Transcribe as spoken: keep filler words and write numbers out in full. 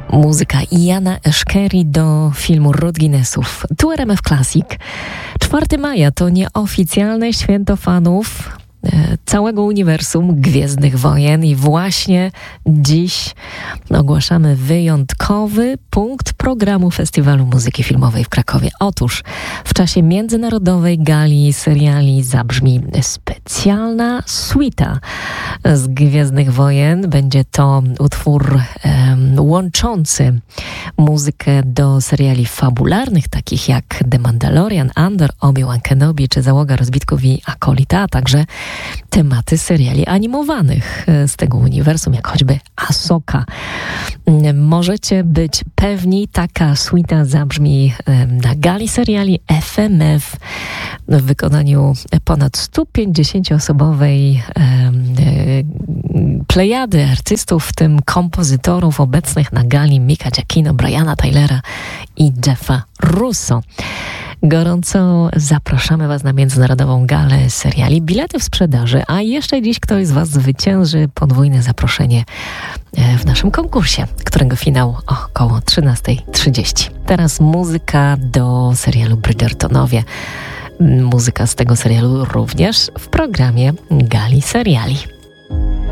Muzyka Jana Eszkeri do filmu Ród Guinnessów. Tu R M F Classic. czwartego maja to nieoficjalne święto fanów e, całego uniwersum Gwiezdnych Wojen i właśnie dziś ogłaszamy wyjątkowy punkt programu Festiwalu Muzyki Filmowej w Krakowie. Otóż w czasie międzynarodowej gali seriali zabrzmi specjalna suita z Gwiezdnych Wojen. Będzie to utwór um, łączący muzykę do seriali fabularnych, takich jak The Mandalorian, Andor, Obi-Wan Kenobi czy Załoga Rozbitków i Akolita, a także tematy seriali animowanych z tego uniwersum, jak choćby Ahsoka. Możecie być pewni, taka suita zabrzmi na gali seriali F M F w wykonaniu ponad stu pięćdziesięcioosobowej plejady artystów, w tym kompozytorów obecnych na gali Micka Giacchino, Briana Tylera i Jeffa Russo. Gorąco zapraszamy Was na międzynarodową galę seriali. Bilety w sprzedaży, a jeszcze dziś ktoś z Was zwycięży podwójne zaproszenie w naszym konkursie, którego finał około trzynasta trzydzieści. Teraz muzyka do serialu Bridgertonowie. Muzyka z tego serialu również w programie gali seriali.